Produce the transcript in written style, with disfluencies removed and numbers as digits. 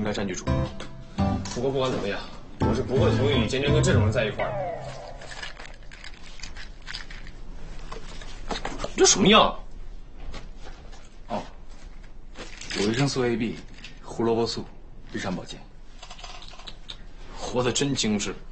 该占据主动。 不过不管怎么样，我是不会同意你天天跟这种人在一块儿的。这什么药？ 哦，有维生素 AB、胡萝卜素、日常保健。 活得真精致。